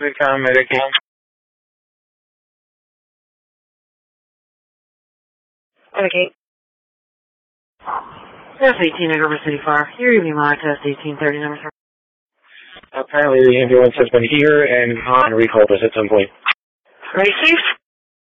Recon Medicaid. Medicaid. That's 18 at River City Fire. Your evening line test 1830, number 3. Apparently the ambulance has been here and on recall us at some point. Ready, Chief?